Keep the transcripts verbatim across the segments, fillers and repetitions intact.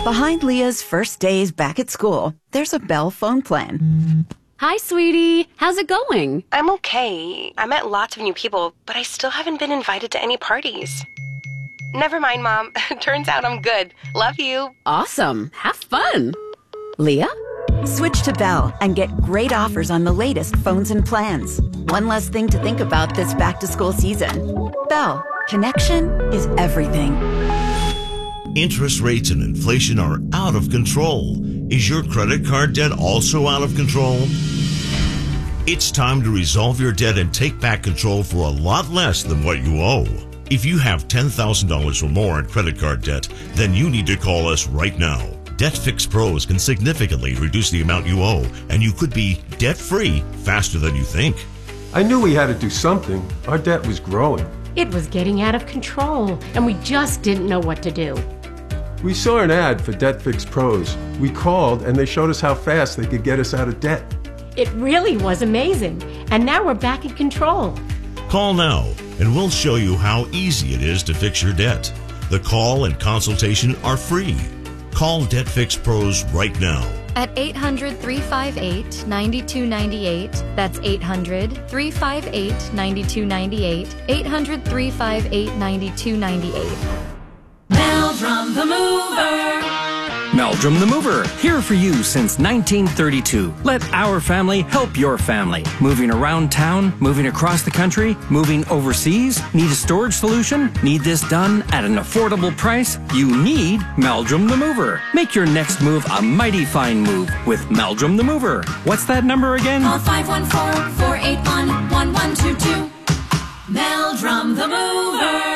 Behind Leah's first days back at school, there's a Bell phone plan. Hi, sweetie. How's it going? I'm okay. I met lots of new people, but I still haven't been invited to any parties. Never mind, Mom. Turns out I'm good. Love you. Awesome. Have fun. Leah? Switch to Bell and get great offers on the latest phones and plans. One less thing to think about this back-to-school season. Bell. Connection is everything. Interest rates and inflation are out of control. Is your credit card debt also out of control? It's time to resolve your debt and take back control for a lot less than what you owe. If you have ten thousand dollars or more in credit card debt, then you need to call us right now. Debt Fix Pros can significantly reduce the amount you owe, and you could be debt-free faster than you think. I knew we had to do something. Our debt was growing. It was getting out of control, and we just didn't know what to do. We saw an ad for Debt Fix Pros. We called, and they showed us how fast they could get us out of debt. It really was amazing, and now we're back in control. Call now, and we'll show you how easy it is to fix your debt. The call and consultation are free. Call Debt Fix Pros right now. At eight hundred, three five eight, nine two nine eight. That's eight hundred, three five eight, nine two nine eight. eight hundred, three five eight, nine two nine eight. Meldrum the Mover. Meldrum the Mover, here for you since nineteen thirty-two. Let our family help your family. Moving around town, moving across the country, moving overseas. Need a storage solution? Need this done at an affordable price? You need Meldrum the Mover. Make your next move a mighty fine move with Meldrum the Mover. What's that number again? Call five one four, four eight one, one one two two. Meldrum the Mover.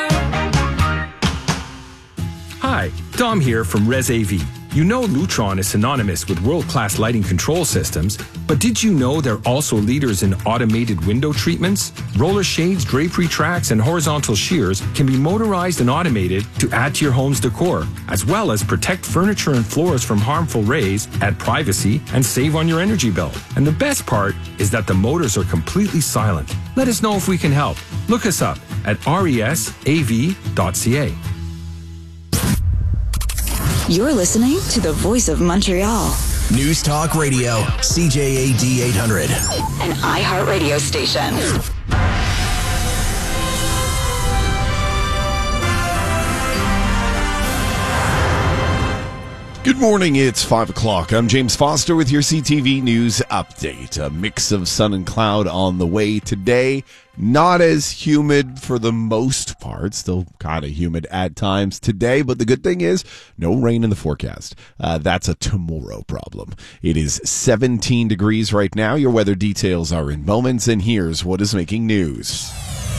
Hi, Dom here from Res A V. You know Lutron is synonymous with world-class lighting control systems, but did you know they're also leaders in automated window treatments? Roller shades, drapery tracks, and horizontal shears can be motorized and automated to add to your home's decor, as well as protect furniture and floors from harmful rays, add privacy, and save on your energy bill. And the best part is that the motors are completely silent. Let us know if we can help. Look us up at resav dot c a. You're listening to the Voice of Montreal. News Talk Radio, C J A D eight hundred. An iHeart radio station. Good morning, it's five o'clock. I'm James Foster with your C T V News Update. A mix of sun and cloud on the way today. Not as humid for the most part. Still kind of humid at times today, but the good thing is no rain in the forecast. Uh, that's a tomorrow problem. It is seventeen degrees right now. Your weather details are in moments, and here's what is making news.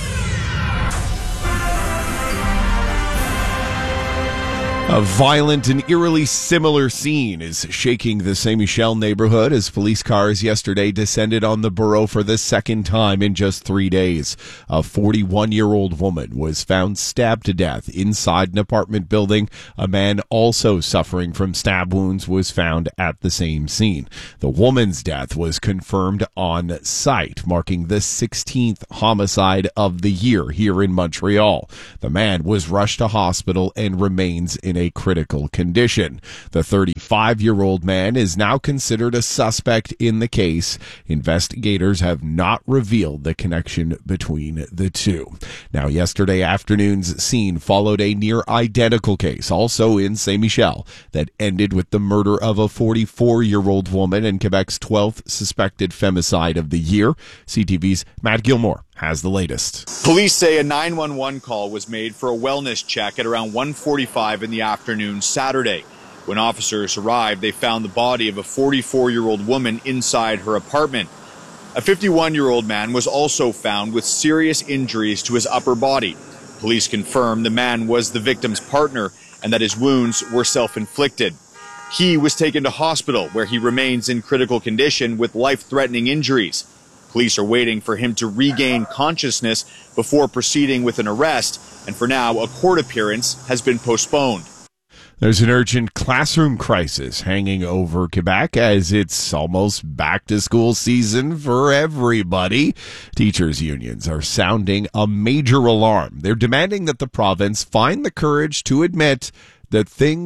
A violent and eerily similar scene is shaking the Saint Michel neighborhood as police cars yesterday descended on the borough for the second time in just three days. A forty-one-year-old woman was found stabbed to death inside an apartment building. A man also suffering from stab wounds was found at the same scene. The woman's death was confirmed on site, marking the sixteenth homicide of the year here in Montreal. The man was rushed to hospital and remains in a critical condition. The thirty-five-year-old man is now considered a suspect in the case. Investigators have not revealed the connection between the two. Now, yesterday afternoon's scene followed a near-identical case, also in Saint Michel, that ended with the murder of a forty-four-year-old woman and Quebec's twelfth suspected femicide of the year. C T V's Matt Gilmore has the latest. Police say a nine one one call was made for a wellness check at around one forty-five in the afternoon Saturday. When officers arrived, they found the body of a forty-four-year-old woman inside her apartment. A fifty-one-year-old man was also found with serious injuries to his upper body. Police confirmed the man was the victim's partner and that his wounds were self-inflicted. He was taken to hospital where he remains in critical condition with life-threatening injuries. Police are waiting for him to regain consciousness before proceeding with an arrest, and for now, a court appearance has been postponed. There's an urgent classroom crisis hanging over Quebec as it's almost back-to-school season for everybody. Teachers' unions are sounding a major alarm. They're demanding that the province find the courage to admit that things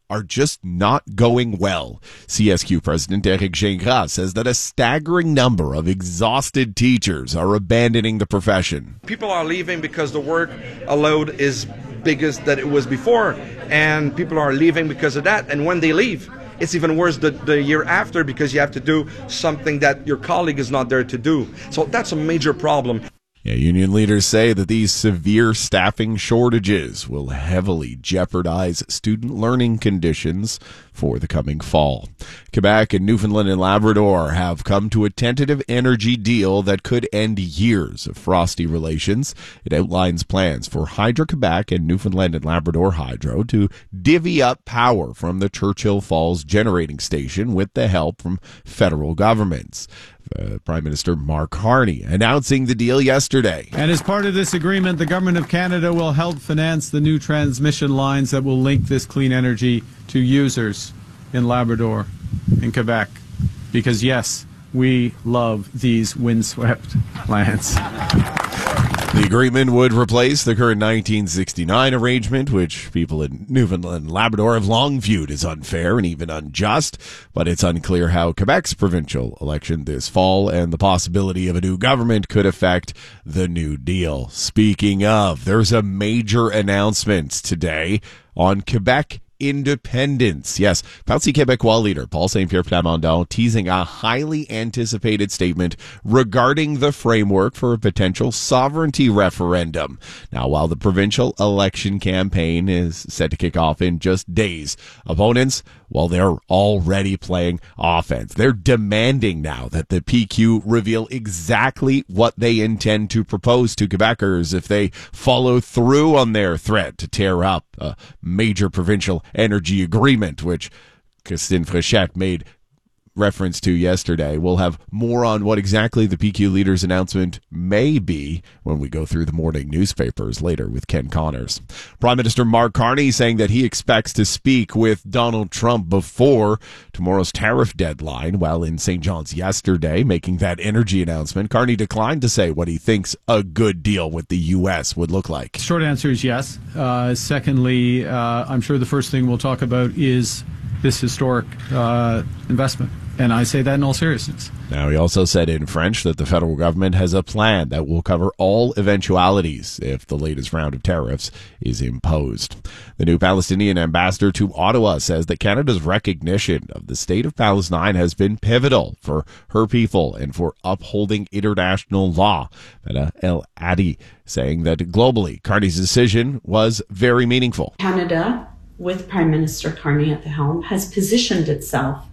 are just not going well. C S Q President Eric Gingras says that a staggering number of exhausted teachers are abandoning the profession. People are leaving because the workload is biggest than it was before, and people are leaving because of that. And when they leave, it's even worse the, the year after because you have to do something that your colleague is not there to do. So that's a major problem. Yeah, union leaders say that these severe staffing shortages will heavily jeopardize student learning conditions for the coming fall. Quebec and Newfoundland and Labrador have come to a tentative energy deal that could end years of frosty relations. It outlines plans for Hydro-Quebec and Newfoundland and Labrador Hydro to divvy up power from the Churchill Falls generating station with the help from federal governments. Uh, Prime Minister Mark Carney announcing the deal yesterday. And as part of this agreement, the Government of Canada will help finance the new transmission lines that will link this clean energy to users in Labrador, in Quebec. Because, yes, we love these windswept lands. The agreement would replace the current nineteen sixty-nine arrangement, which people in Newfoundland and Labrador have long viewed as unfair and even unjust. But it's unclear how Quebec's provincial election this fall and the possibility of a new government could affect the New Deal. Speaking of, there's a major announcement today on Quebec independence. Yes, Parti Québécois leader Paul Saint-Pierre Plamondon teasing a highly anticipated statement regarding the framework for a potential sovereignty referendum. Now, while the provincial election campaign is set to kick off in just days, opponents, well, they're already playing offense. They're demanding now that the P Q reveal exactly what they intend to propose to Quebecers if they follow through on their threat to tear up a major provincial energy agreement, which Christine Fréchette made reference to yesterday. We'll have more on what exactly the P Q leader's announcement may be when we go through the morning newspapers later with Ken Connors. Prime Minister Mark Carney saying that he expects to speak with Donald Trump before tomorrow's tariff deadline, while in Saint John's yesterday making that energy announcement. Carney declined to say what he thinks a good deal with the U S would look like. Short answer is yes. Uh, secondly, uh, I'm sure the first thing we'll talk about is this historic uh, investment. And I say that in all seriousness. Now, he also said in French that the federal government has a plan that will cover all eventualities if the latest round of tariffs is imposed. The new Palestinian ambassador to Ottawa says that Canada's recognition of the state of Palestine has been pivotal for her people and for upholding international law. Mena El Adi saying that globally, Carney's decision was very meaningful. Canada, with Prime Minister Carney at the helm, has positioned itself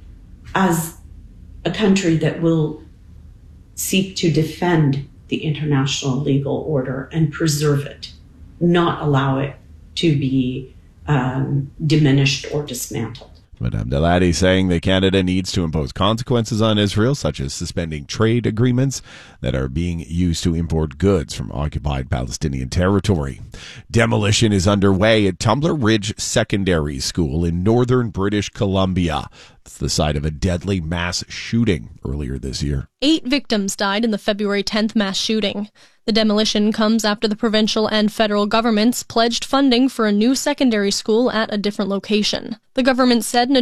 as a country that will seek to defend the international legal order and preserve it, not allow it to be um, diminished or dismantled. Madame Delady saying that Canada needs to impose consequences on Israel, such as suspending trade agreements that are being used to import goods from occupied Palestinian territory. Demolition is underway at Tumbler Ridge Secondary School in northern British Columbia. It's the site of a deadly mass shooting earlier this year. Eight victims died in the February tenth mass shooting. The demolition comes after the provincial and federal governments pledged funding for a new secondary school at a different location. The government said in a